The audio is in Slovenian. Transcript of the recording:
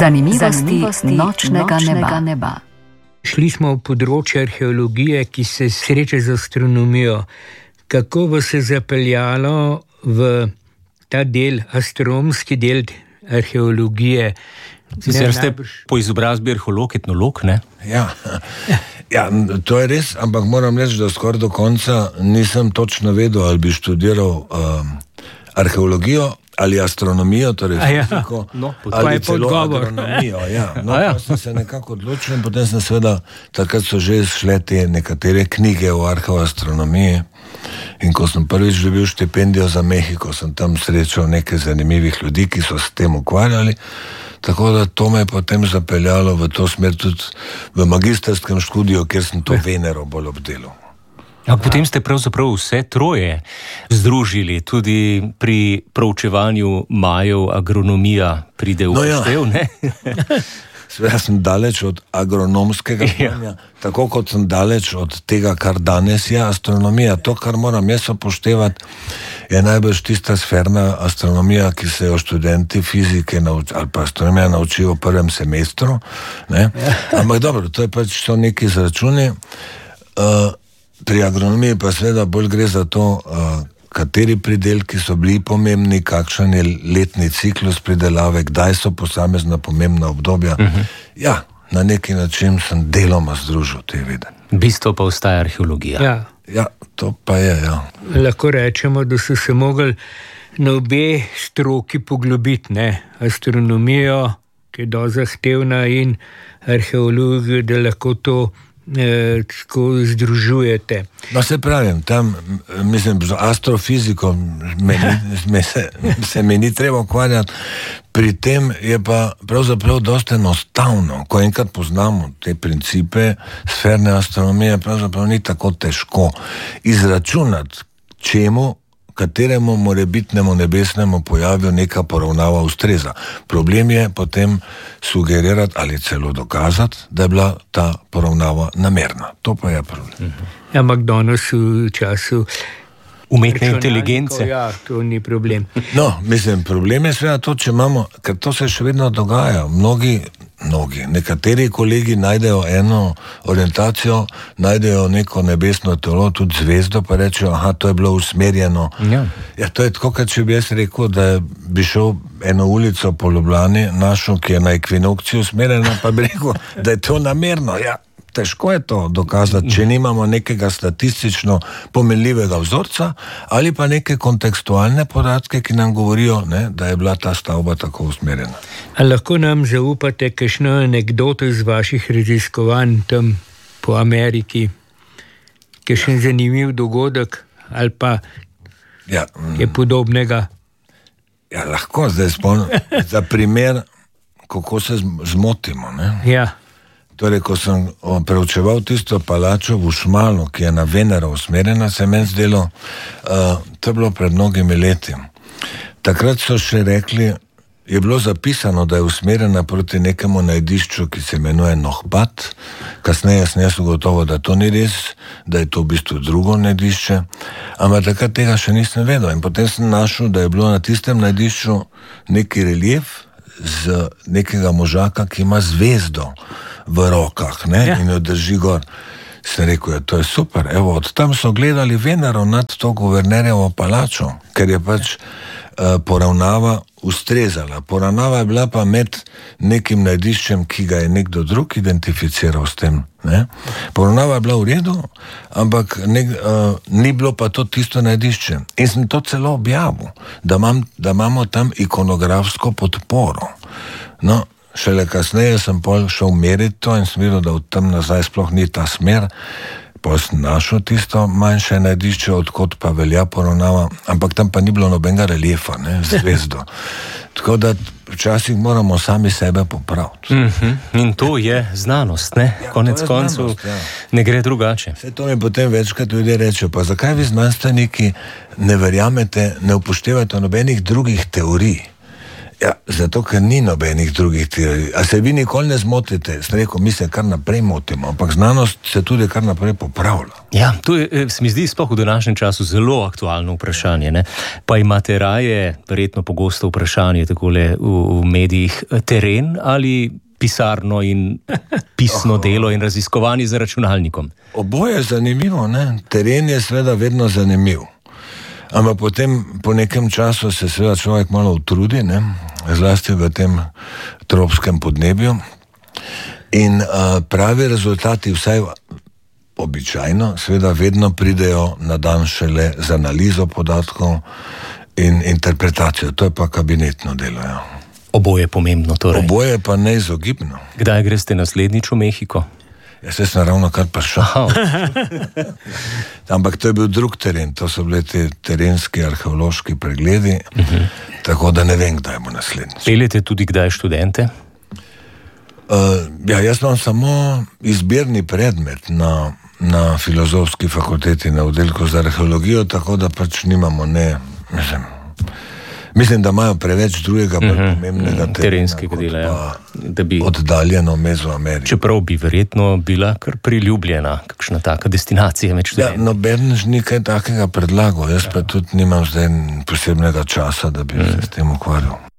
Zanimivosti nočnega neba. Šli smo v področje arheologije, ki se sreča z astronomijo. Kako vas je zapeljalo v ta del, astronomski del arheologije? Sicer ste po izobrazbi arheolog, etnolog, ne? Ja, to je res, ampak moram reči, da skoraj do konca nisem točno vedel, ali bi študiral arheologijo ali astronomijo, torej fiziko, ali celo agronomijo. Pa sem se nekako odločil in potem sem seveda, takrat so že izšle te nekatere knjige o arheoastronomiji in ko sem prvič dobil štipendijo za Mehiko, sem tam srečal nekaj zanimivih ljudi, ki so s tem ukvarjali. Tako da to me je potem zapeljalo v to smer tudi v magisterskem študiju, kjer sem to Venero bolj obdelal. Potem ste pravzaprav vse troje združili, tudi pri proučevanju Majev agronomija pride v poštev, ne? Seveda sem daleč od agronomskega znanja, tako kot sem daleč od tega, kar danes je astronomija. To, kar moram jaz upoštevati, je najbrž tista sferna astronomija, ki se jo študenti fizike ali pa astronomija naučijo v prvem semestru. Ampak dobro, to je pač so neki izračuni. Pri agronomiji pa seveda bolj gre za to, kateri pridelki so bili pomembni, kakšen je letni ciklus pridelave, kdaj so posamezna pomembna obdobja. Ja, na neki način sem deloma združil te vedenje. Bistvo pa ostaja arheologija. Ja, to pa je, ja. Lahko rečemo, da so se mogli na obe stroki poglobiti, ne? Astronomijo, ki je dosti zahtevna, in arheologijo, da lahko to tako združujete. No, se pravim, tam, mislim, z astrofiziko se mi ni treba ukvarjati. Pri tem je pa pravzaprav dosti enostavno. Ko enkrat poznamo te principe sferne astronomije, pravzaprav ni tako težko izračunati, kateremu morebitnemu nebesnemu pojavju neka poravnava ustreza. Problem je potem sugerirati ali celo dokazati, da je bila ta poravnava namerna. To pa je problem. Ampak danes v času umetne inteligence. Ja, to ni problem. No, mislim, problem je seveda to, če imamo, ker to se še vedno dogaja. Nekateri kolegi najdejo eno orientacijo, najdejo neko nebesno telo, tudi zvezdo, pa rečejo, to je bilo usmerjeno. Ja, to je tako, kot če bi jaz rekel, da bi šel eno ulico po Ljubljani, našel, ki je na ekvinokciju usmerjena, pa bi rekel, da je to namerno. Ja, težko je to dokazati, če nimamo nekega statistično pomenljivega vzorca ali pa neke kontekstualne podatke, ki nam govorijo, da je bila ta stavba tako usmerjena. A lahko nam zaupate kakšno anekdoto iz vaših raziskovanj tam po Ameriki? Kakšen zanimiv dogodek ali pa je podobnega? Ja, lahko zdaj spomnim za primer, kako se zmotimo. Ja. Torej, ko sem preučeval tisto palačo v Šmalu, ki je na Venero usmerjena, se meni zdelo, to je bilo pred mnogimi leti. Takrat so še rekli, je bilo zapisano, da je usmerjena proti nekemu najdišču, ki se imenuje Nohbat. Kasneje sem jaz ugotovil, da to ni res, da je to v bistvu drugo najdišče, ampak takrat tega še nisem vedel. In potem sem našel, da je bilo na tistem najdišču neki relief z nekega možaka, ki ima zvezdo v rokah, in jo drži gor. Sem rekel, to je super. Evo, od tam so gledali Venero nad to guvernerjevo palačo, ker je pač poravnava ustrezala. Poravnava je bila pa med nekim najdiščem, ki ga je nekdo drug identificiral s tem. Poravnava je bila v redu, ampak ni bilo pa to tisto najdišče. In sem to celo objavil, da imamo tam ikonografsko podporo. No, šele kasneje sem pol šel meriti to in sem videl, da od tam nazaj sploh ni ta smer. Pa sem našel tisto manjše najdišče, odkot pa velja poravnava, ampak tam pa ni bilo nobenega reliefa, zvezdo. Tako da včasih moramo sami sebe popraviti. In to je znanost, ne? Konec koncev ne gre drugače. Vse to mi potem večkrat ljudje rečejo, pa zakaj vi znanstveniki ne verjamete, ne upoštevate nobenih drugih teorij? Ja, zato, ker ni nobenih drugih teorij. A se vi nikoli ne zmotite? Sem rekel, mi se kar naprej motimo, ampak znanost se tudi kar naprej popravlja. Ja, to se mi zdi sploh v današnjem času zelo aktualno vprašanje. Ne? Pa imate raje, verjetno pogosto vprašanje takole v medijih, teren ali pisarno in pisno delo in raziskovanje za računalnikom? Oboje je zanimivo, ne? Teren je seveda vedno zanimiv. Ampak potem, po nekem času se seveda človek malo utrudi, ne? Zlasti v tem tropskem podnebju. In pravi rezultati, vsaj običajno, seveda vedno pridejo na dan šele z analizo podatkov in interpretacijo. To je pa kabinetno delo, ja. Oboje je pomembno, torej. Oboje pa neizogibno. Kdaj greste naslednjič v Mehiko? Jaz sem ravno kar prišel. Ampak to je bil drug teren, to so bile te terenski arheološki pregledi, tako da ne vem, kdaj bo naslednjič. Peljete tudi kdaj študente? Ja, jaz imam samo izbirni predmet na filozofski fakulteti na oddelku za arheologijo, tako da pač nimamo mislim, da imajo preveč drugega pomembnega terenskega dela, ja. Da bi oddaljeno Mezoameriko. Čeprav bi verjetno bila kar priljubljena kakšna taka destinacija med študenti. Ja, noben ni kaj takega predlagal, jaz pa tudi nimam zdaj posebnega časa, da bi se s tem ukvarjal.